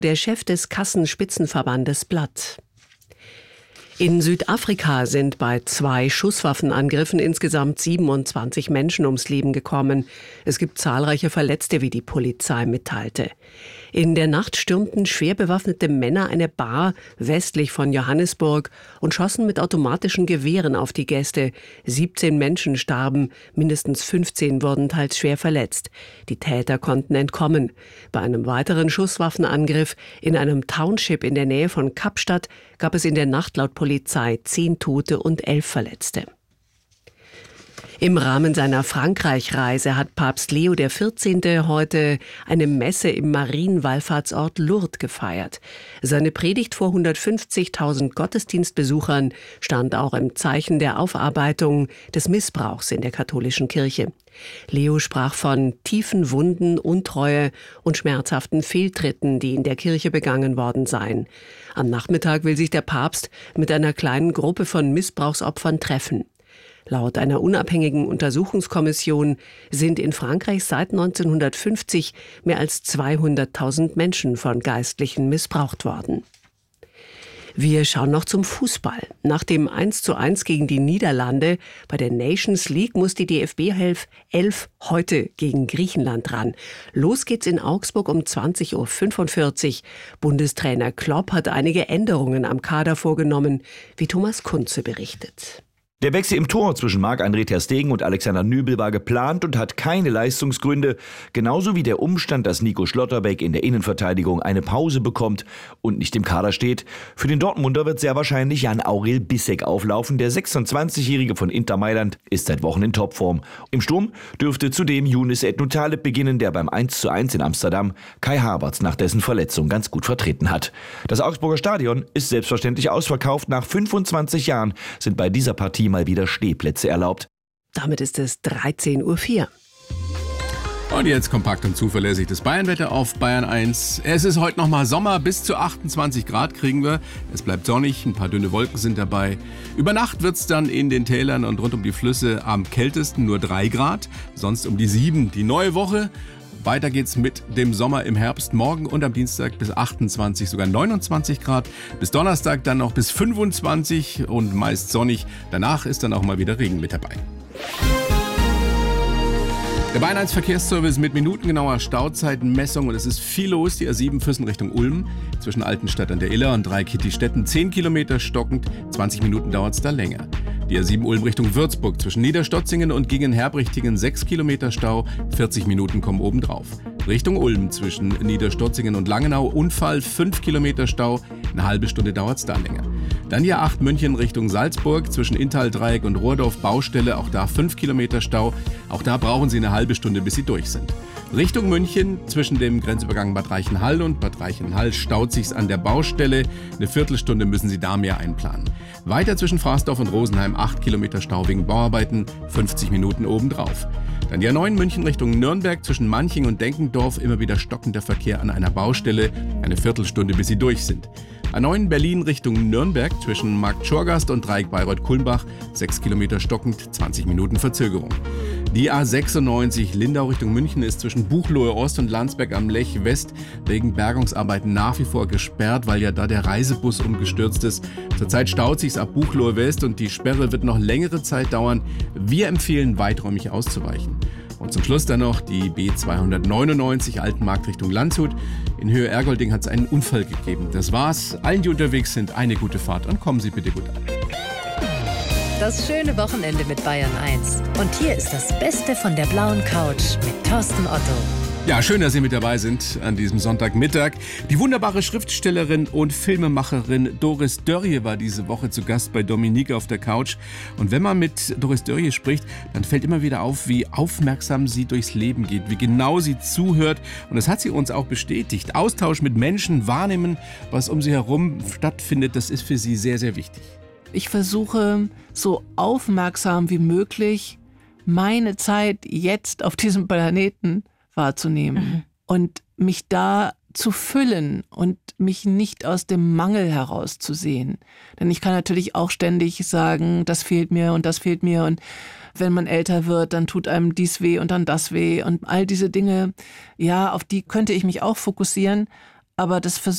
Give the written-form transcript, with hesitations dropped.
der Chef des Kassenspitzenverbandes Blatt. In Südafrika sind bei 2 Schusswaffenangriffen insgesamt 27 Menschen ums Leben gekommen. Es gibt zahlreiche Verletzte, wie die Polizei mitteilte. In der Nacht stürmten schwer bewaffnete Männer eine Bar westlich von Johannesburg und schossen mit automatischen Gewehren auf die Gäste. 17 Menschen starben, mindestens 15 wurden teils schwer verletzt. Die Täter konnten entkommen. Bei einem weiteren Schusswaffenangriff in einem Township in der Nähe von Kapstadt gab es in der Nacht laut Polizei 10 Tote und 11 Verletzte. Im Rahmen seiner Frankreich-Reise hat Papst Leo XIV. Heute eine Messe im Marienwallfahrtsort Lourdes gefeiert. Seine Predigt vor 150.000 Gottesdienstbesuchern stand auch im Zeichen der Aufarbeitung des Missbrauchs in der katholischen Kirche. Leo sprach von tiefen Wunden, Untreue und schmerzhaften Fehltritten, die in der Kirche begangen worden seien. Am Nachmittag will sich der Papst mit einer kleinen Gruppe von Missbrauchsopfern treffen. Laut einer unabhängigen Untersuchungskommission sind in Frankreich seit 1950 mehr als 200.000 Menschen von Geistlichen missbraucht worden. Wir schauen noch zum Fußball. Nach dem 1:1 gegen die Niederlande bei der Nations League muss die DFB 11 heute gegen Griechenland ran. Los geht's in Augsburg um 20:45 Uhr. Bundestrainer Klopp hat einige Änderungen am Kader vorgenommen, wie Thomas Kunze berichtet. Der Wechsel im Tor zwischen Marc-André ter Stegen und Alexander Nübel war geplant und hat keine Leistungsgründe, genauso wie der Umstand, dass Nico Schlotterbeck in der Innenverteidigung eine Pause bekommt und nicht im Kader steht. Für den Dortmunder wird sehr wahrscheinlich Jan-Aurel Bissek auflaufen. Der 26-Jährige von Inter Mailand ist seit Wochen in Topform. Im Sturm dürfte zudem Younes Ednutaleb beginnen, der beim 1:1 in Amsterdam Kai Havertz nach dessen Verletzung ganz gut vertreten hat. Das Augsburger Stadion ist selbstverständlich ausverkauft. Nach 25 Jahren sind bei dieser Partie mal wieder Stehplätze erlaubt. Damit ist es 13:04 Uhr. Und jetzt kompakt und zuverlässig das Bayernwetter auf Bayern 1. Es ist heute nochmal Sommer, bis zu 28 Grad kriegen wir. Es bleibt sonnig, ein paar dünne Wolken sind dabei. Über Nacht wird es dann in den Tälern und rund um die Flüsse am kältesten nur 3 Grad, sonst um die 7. Die neue Woche. Weiter geht's mit dem Sommer im Herbst. Morgen und am Dienstag bis 28, sogar 29 Grad. Bis Donnerstag dann noch bis 25 und meist sonnig. Danach ist dann auch mal wieder Regen mit dabei. Der Bayern 1 Verkehrsservice mit minutengenauer Stauzeitenmessung und es ist viel los. Die A7 Füssen Richtung Ulm, zwischen Altenstadt an der Iller und Dreikitti-Stetten 10 Kilometer stockend, 20 Minuten dauert es da länger. Die A7 Ulm Richtung Würzburg, zwischen Niederstotzingen und Gingen-Herbrichtingen 6 Kilometer Stau, 40 Minuten kommen obendrauf. Richtung Ulm, zwischen Niederstotzingen und Langenau, Unfall, 5 Kilometer Stau, eine halbe Stunde dauert es da länger. Dann die A8 München Richtung Salzburg, zwischen Inntal-Dreieck und Rohrdorf, Baustelle, auch da 5 Kilometer Stau, auch da brauchen Sie eine halbe Stunde, bis Sie durch sind. Richtung München, zwischen dem Grenzübergang Bad Reichenhall und Bad Reichenhall staut sich's an der Baustelle. Eine Viertelstunde müssen Sie da mehr einplanen. Weiter zwischen Fraßdorf und Rosenheim 8 Kilometer Stau wegen Bauarbeiten, 50 Minuten obendrauf. Dann die A9 München Richtung Nürnberg, zwischen Manching und Denkendorf immer wieder stockender Verkehr an einer Baustelle, eine Viertelstunde, bis Sie durch sind. A9 Berlin Richtung Nürnberg, zwischen Marktschorgast und Dreieck Bayreuth-Kulmbach, 6 Kilometer stockend, 20 Minuten Verzögerung. Die A96 Lindau Richtung München ist zwischen Buchloe Ost und Landsberg am Lech West wegen Bergungsarbeiten nach wie vor gesperrt, weil ja da der Reisebus umgestürzt ist. Zurzeit staut sich's ab Buchloe West und die Sperre wird noch längere Zeit dauern. Wir empfehlen, weiträumig auszuweichen. Und zum Schluss dann noch die B299 Altenmarkt Richtung Landshut. In Höhe Ergolding hat es einen Unfall gegeben. Das war's. Allen, die unterwegs sind, eine gute Fahrt und kommen Sie bitte gut an. Das schöne Wochenende mit Bayern 1. Und hier ist das Beste von der blauen Couch mit Thorsten Otto. Ja, schön, dass Sie mit dabei sind an diesem Sonntagmittag. Die wunderbare Schriftstellerin und Filmemacherin Doris Dörrie war diese Woche zu Gast bei Dominique auf der Couch. Und wenn man mit Doris Dörrie spricht, dann fällt immer wieder auf, wie aufmerksam sie durchs Leben geht, wie genau sie zuhört. Und das hat sie uns auch bestätigt. Austausch mit Menschen, wahrnehmen, was um sie herum stattfindet, das ist für sie sehr, sehr wichtig. Ich versuche, so aufmerksam wie möglich meine Zeit jetzt auf diesem Planeten wahrzunehmen und mich da zu füllen und mich nicht aus dem Mangel herauszusehen. Denn ich kann natürlich auch ständig sagen, das fehlt mir und das fehlt mir und wenn man älter wird, dann tut einem dies weh und dann das weh und all diese Dinge, ja, auf die könnte ich mich auch fokussieren, aber das